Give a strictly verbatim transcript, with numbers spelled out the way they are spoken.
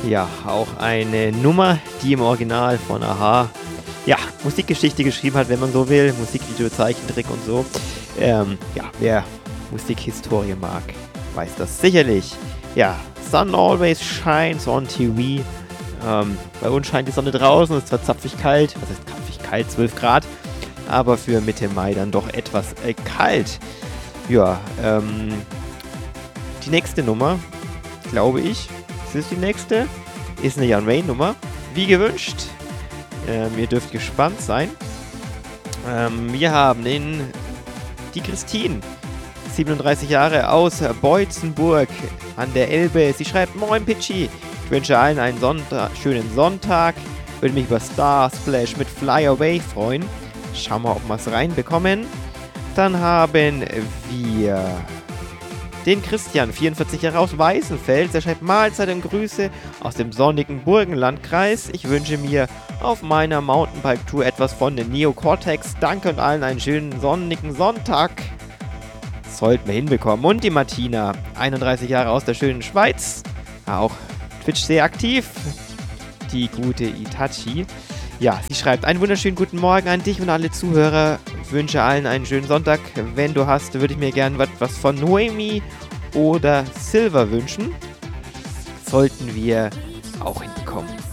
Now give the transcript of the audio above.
Ja, auch eine Nummer, die im Original von a-ha, ja, Musikgeschichte geschrieben hat, wenn man so will. Musikvideo, Zeichentrick und so. Ähm, ja, wer Musikhistorie mag, weiß das sicherlich. Ja, Sun always shines on T V. Ähm, bei uns scheint die Sonne draußen, es ist zwar zapfig kalt, was heißt zapfig kalt, zwölf Grad, aber für Mitte Mai dann doch etwas äh, kalt. Ja, ähm, die nächste Nummer, glaube ich, ist es die nächste, ist eine Jan Wayne-Nummer, wie gewünscht. Ähm, ihr dürft gespannt sein. Ähm, wir haben den, die Christine, siebenunddreißig Jahre, aus Beutzenburg an der Elbe. Sie schreibt: Moin Pitschi, ich wünsche allen einen Sonntag, schönen Sonntag. Würde mich über Star Splash mit Fly Away freuen. Schauen wir, ob wir es reinbekommen. Dann haben wir den Christian, vierundvierzig Jahre, aus Weißenfels. Der schreibt: Mahlzeit und Grüße aus dem sonnigen Burgenlandkreis. Ich wünsche mir auf meiner Mountainbike-Tour etwas von den Neocortex. Danke und allen einen schönen sonnigen Sonntag. Sollten wir hinbekommen. Und die Martina, einunddreißig Jahre, aus der schönen Schweiz. Auch Twitch sehr aktiv. Die gute Itachi. Ja, sie schreibt: Einen wunderschönen guten Morgen an dich und alle Zuhörer. Wünsche allen einen schönen Sonntag. Wenn du hast, würde ich mir gerne was von Noemi oder Silver wünschen. Sollten wir auch hinbekommen.